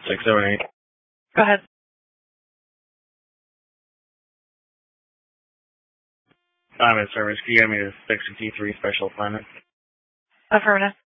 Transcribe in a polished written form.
608. Go ahead. I'm in service. Can you get me to 653 special assignment? Affirmative.